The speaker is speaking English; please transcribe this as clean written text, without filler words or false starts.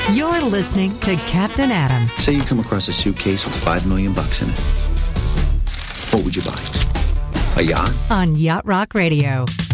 You're listening to Captain Adam. Say you come across a suitcase with $5 million in it. What would you buy? A yacht? On Yacht Rock Radio.